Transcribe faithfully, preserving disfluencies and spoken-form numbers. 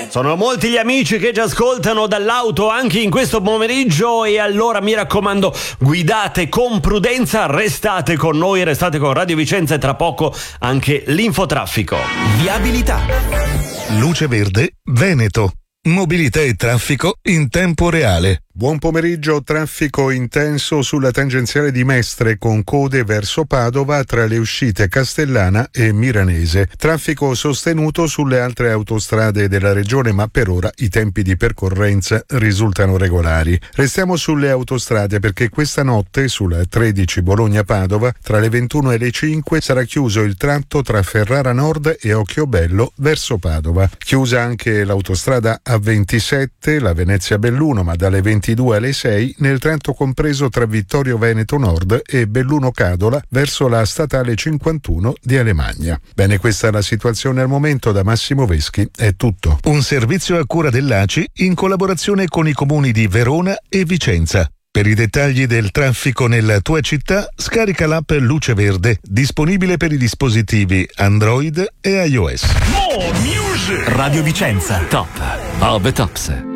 Sono molti gli amici che ci ascoltano dall'auto anche in questo pomeriggio e allora mi raccomando, guidate con prudenza, restate con noi, restate con Radio Vicenza e tra poco anche l'infotraffico. Viabilità. Luce Verde Veneto. Mobilità e traffico in tempo reale. Buon pomeriggio, traffico intenso sulla tangenziale di Mestre con code verso Padova tra le uscite Castellana e Miranese. Traffico sostenuto sulle altre autostrade della regione, ma per ora i tempi di percorrenza risultano regolari. Restiamo sulle autostrade perché questa notte sulla tredici Bologna-Padova tra le ventuno e le cinque sarà chiuso il tratto tra Ferrara Nord e Occhiobello verso Padova. Chiusa anche l'autostrada A ventisette, la Venezia-Belluno, ma dalle ventidue alle sei nel tratto compreso tra Vittorio Veneto Nord e Belluno Cadola verso la statale cinquantuno di Alemagna. Bene, questa è la situazione al momento. Da Massimo Veschi è tutto. Un servizio a cura dell'A C I in collaborazione con i comuni di Verona e Vicenza. Per i dettagli del traffico nella tua città, scarica l'app Luce Verde, disponibile per i dispositivi Android e iOS. Radio Vicenza, top of the tops.